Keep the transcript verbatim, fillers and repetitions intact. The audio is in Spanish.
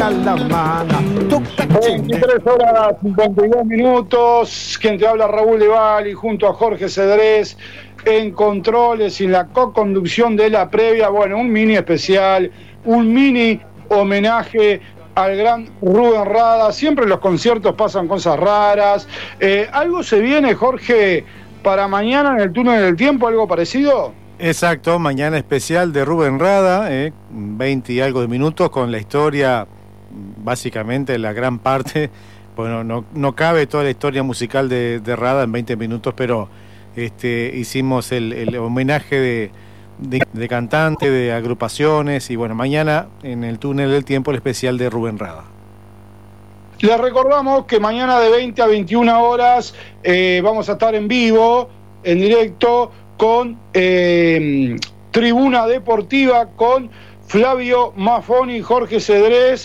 a la mano. veintitrés horas cincuenta y dos minutos. Quien te habla, Raúl Levali, junto a Jorge Cedrés en controles y en la co-conducción de la previa. Bueno, un mini especial, un mini homenaje al gran Rubén Rada. Siempre en los conciertos pasan cosas raras. Eh, ¿Algo se viene, Jorge, para mañana en el túnel del tiempo? ¿Algo parecido? Exacto, mañana especial de Rubén Rada, eh, veinte y algo de minutos, con la historia, básicamente la gran parte. Bueno, no, no cabe toda la historia musical de, de Rada en veinte minutos, pero este, hicimos el, el homenaje de, de, de cantante, de agrupaciones, y bueno, mañana en el túnel del tiempo el especial de Rubén Rada. Les recordamos que mañana de veinte a veintiuna horas eh, vamos a estar en vivo, en directo, con eh, Tribuna Deportiva, con Flavio Maffoni y Jorge Cedrés.